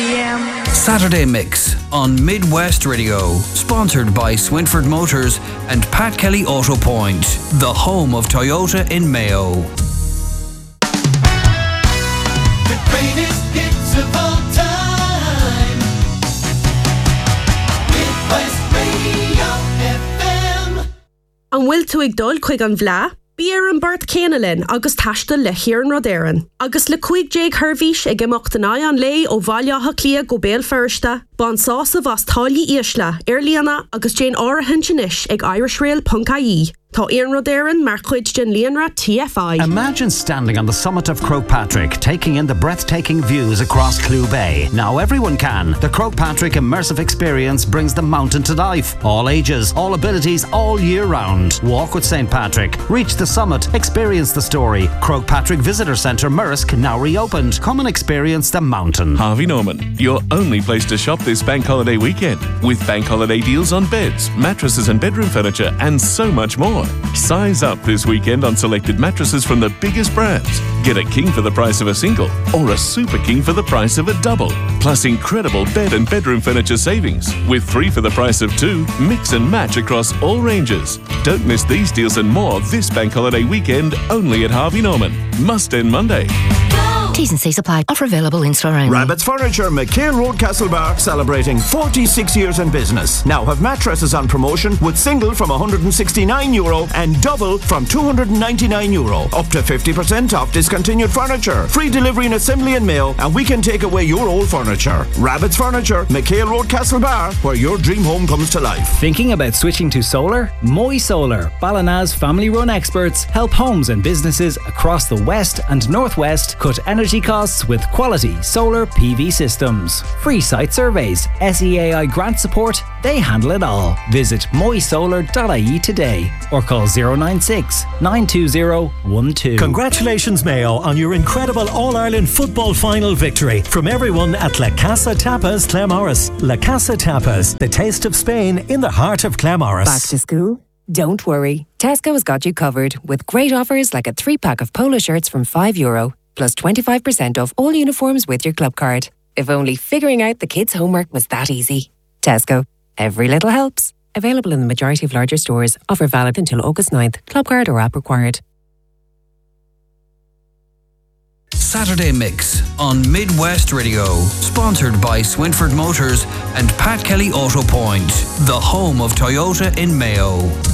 p.m. Saturday Mix on Midwest Radio, sponsored by Swinford Motors and Pat Kelly Auto Point, the home of Toyota in Mayo. The greatest hits of all time. Midwest Radio FM. An bhfuil tú ag dul chuig an bhleá? Bíar an Bart Céanalin agus taiste le Chiaran Rodéireann. Agus le 5 Harvís ag imeachtaná an lé ó bhailátha clia go béal firsta, ban sása bhas táillí ísle, Airliana agus Jane áirithin sinis ag irishrail.ie. Tá Ian Rodéireann mar chuid den líonra TFI. Imagine standing on the summit of Croagh Patrick, taking in the breathtaking views across Clew Bay. Now everyone can. The Croagh Patrick immersive experience brings the mountain to life. All ages, all abilities, all year round. Walk with St. Patrick. Reach the summit. Experience the story. Croagh Patrick Visitor Centre, Murrisk, now reopened. Come and experience the mountain. Harvey Norman, your only place to shop this bank holiday weekend. With bank holiday deals on beds, mattresses and bedroom furniture, and so much more. Size up this weekend on selected mattresses from the biggest brands. Get a king for the price of a single, or a super king for the price of a double. Plus incredible bed and bedroom furniture savings, with 3 for the price of 2, mix and match across all ranges. Don't miss these deals and more this bank holiday weekend only at Harvey Norman. Must end Monday. T's and C's apply. Offer available in store only. Rabbit's Furniture, McHale Road, Castlebar, celebrating 46 years in business. Now have mattresses on promotion with single from €169 and double from €299. Up to 50% off discontinued furniture. Free delivery and assembly in Mayo, and we can take away your old furniture. Rabbit's Furniture, McHale Road, Castlebar, where your dream home comes to life. Thinking about switching to solar? Moy Solar, Ballina's family-run experts, help homes and businesses across the west and northwest cut energy costs with quality solar PV systems. Free site surveys, SEAI grant support, they handle it all. Visit moysolar.ie today or call 096 920 12. Congratulations, Mayo, on your incredible All-Ireland football final victory. From everyone at La Casa Tapas, Claremorris. La Casa Tapas, the taste of Spain in the heart of Claremorris. Back to school? Don't worry. Tesco has got you covered with great offers like a 3-pack of polo shirts from €5, plus 25% off all uniforms with your club card. If only figuring out the kids' homework was that easy. Tesco. Every little helps. Available in the majority of larger stores. Offer valid until August 9th. Club card or app required. Saturday Mix on Midwest Radio, sponsored by Swinford Motors and Pat Kelly Auto Point, the home of Toyota in Mayo.